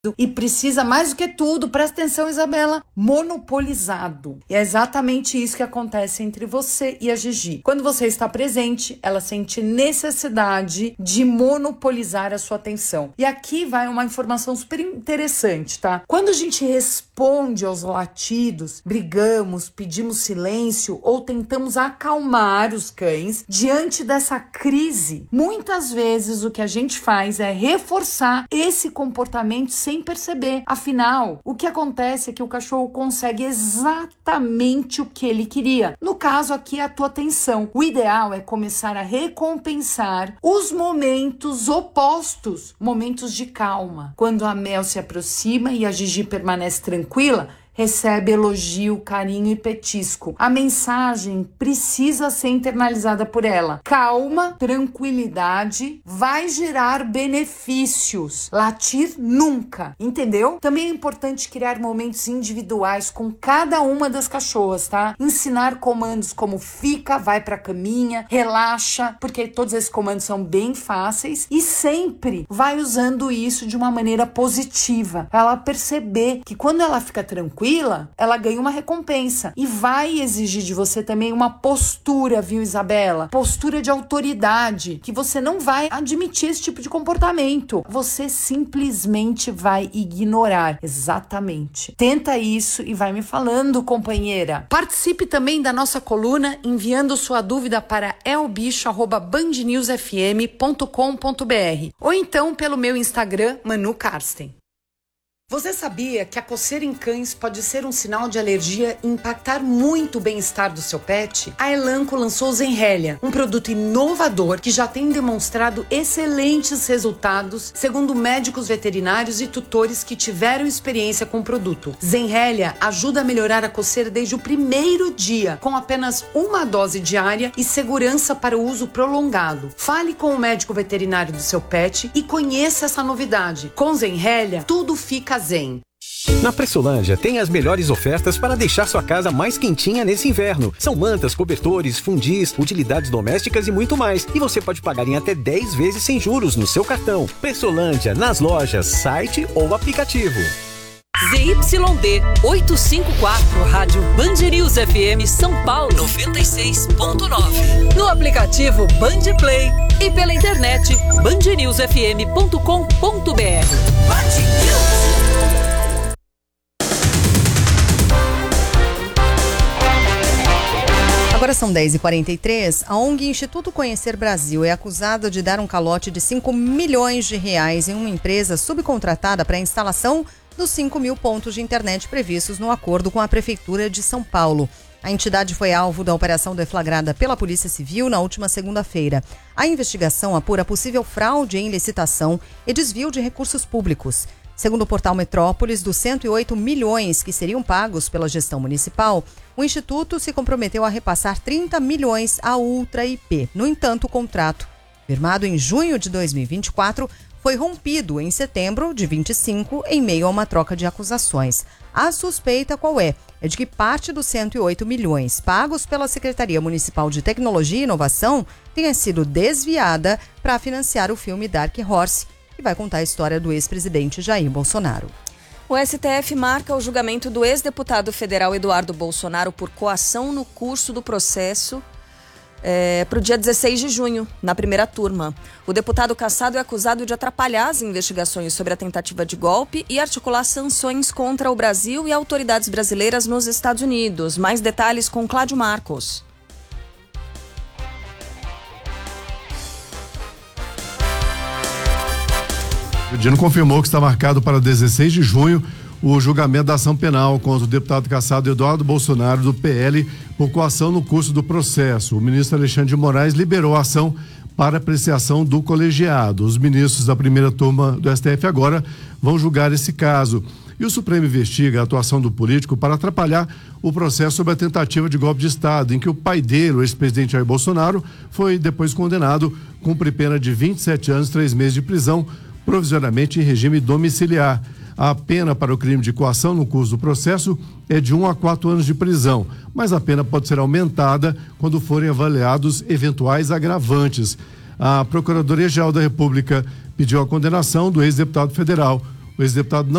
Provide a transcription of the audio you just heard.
e precisa, mais do que tudo, presta atenção, Isabela, monopolizado. E é exatamente isso que acontece entre você e a Gigi. Quando você está presente, ela sente necessidade de monopolizar a sua atenção. E aqui vai uma informação super interessante, tá? Quando a gente responde aos latidos, brigamos, pedimos silêncio ou tentamos acalmar os cães diante dessa crise, muitas vezes o que a gente faz é reforçar esse comportamento sem perceber. Afinal, o que acontece é que o cachorro consegue exatamente o que ele queria. No caso aqui, a tua atenção. O ideal é começar a recompensar os momentos opostos, momentos de calma. Quando a Mel se aproxima e a Gigi permanece tranquila, recebe elogio, carinho e petisco. A mensagem precisa ser internalizada por ela. Calma, tranquilidade, vai gerar benefícios. Latir nunca, entendeu? Também é importante criar momentos individuais com cada uma das cachorras, tá? Ensinar comandos como fica, vai pra caminha, relaxa, porque todos esses comandos são bem fáceis, e sempre vai usando isso de uma maneira positiva, pra ela perceber que quando ela fica tranquila, ela ganha uma recompensa e vai exigir de você também uma postura, viu, Isabela? Postura de autoridade, que você não vai admitir esse tipo de comportamento. Você simplesmente vai ignorar. Exatamente. Tenta isso e vai me falando, companheira. Participe também da nossa coluna enviando sua dúvida para elbicho@bandnewsfm.com.br ou então pelo meu Instagram, Manu Karsten. Você sabia que a coceira em cães pode ser um sinal de alergia e impactar muito o bem-estar do seu pet? A Elanco lançou o Zenrelia, um produto inovador que já tem demonstrado excelentes resultados, segundo médicos veterinários e tutores que tiveram experiência com o produto. Zenrelia ajuda a melhorar a coceira desde o primeiro dia, com apenas uma dose diária e segurança para o uso prolongado. Fale com o médico veterinário do seu pet e conheça essa novidade. Com Zenrelia, tudo fica zen. Na Pressolândia tem as melhores ofertas para deixar sua casa mais quentinha nesse inverno. São mantas, cobertores, fundis, utilidades domésticas e muito mais. E você pode pagar em até 10 vezes sem juros no seu cartão. Pressolândia, nas lojas, site ou aplicativo. ZYD 854, Rádio Band News FM São Paulo 96.9. No aplicativo Band Play e pela internet bandnewsfm.com.br. Agora são 10h43. A ONG Instituto Conhecer Brasil é acusada de dar um calote de 5 milhões de reais em uma empresa subcontratada para a instalação dos 5 mil pontos de internet previstos no acordo com a Prefeitura de São Paulo. A entidade foi alvo da operação deflagrada pela Polícia Civil na última segunda-feira. A investigação apura possível fraude em licitação e desvio de recursos públicos. Segundo o portal Metrópolis, dos 108 milhões que seriam pagos pela gestão municipal, o Instituto se comprometeu a repassar 30 milhões à Ultra IP. No entanto, o contrato, firmado em junho de 2024, foi rompido em setembro de 25 em meio a uma troca de acusações. A suspeita qual é? É de que parte dos 108 milhões pagos pela Secretaria Municipal de Tecnologia e Inovação tenha sido desviada para financiar o filme Dark Horse, que vai contar a história do ex-presidente Jair Bolsonaro. O STF marca o julgamento do ex-deputado federal Eduardo Bolsonaro por coação no curso do processo para o dia 16 de junho, na primeira turma. O deputado cassado é acusado de atrapalhar as investigações sobre a tentativa de golpe e articular sanções contra o Brasil e autoridades brasileiras nos Estados Unidos. Mais detalhes com Cláudio Marcos. O Dino confirmou que está marcado para 16 de junho o julgamento da ação penal contra o deputado cassado Eduardo Bolsonaro, do PL, por coação no curso do processo. O ministro Alexandre de Moraes liberou a ação para apreciação do colegiado. Os ministros da primeira turma do STF agora vão julgar esse caso. E o Supremo investiga a atuação do político para atrapalhar o processo sobre a tentativa de golpe de Estado, em que o pai dele, o ex-presidente Jair Bolsonaro, foi depois condenado, cumpre pena de 27 anos, 3 meses de prisão, provisoriamente em regime domiciliar. A pena para o crime de coação no curso do processo é de 1 a 4 anos de prisão, mas a pena pode ser aumentada quando forem avaliados eventuais agravantes. A Procuradoria-Geral da República pediu a condenação do ex-deputado federal. o ex-deputado